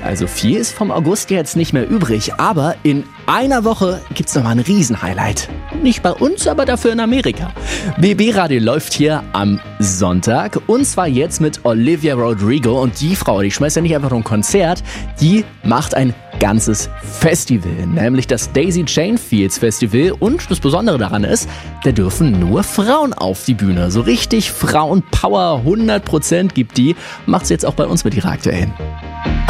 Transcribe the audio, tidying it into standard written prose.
Also viel ist vom August jetzt nicht mehr übrig, aber in einer Woche gibt's nochmal ein Riesenhighlight. Nicht bei uns, aber dafür in Amerika. BB Radio läuft hier am Sonntag und zwar jetzt mit Olivia Rodrigo und die Frau, die schmeißt ja nicht einfach nur ein Konzert, die macht ein ganzes Festival, nämlich das Daisy Chain Fields Festival und das Besondere daran ist, da dürfen nur Frauen auf die Bühne. So richtig Frauenpower, 100% gibt die, macht sie jetzt auch bei uns mit ihrer aktuellen.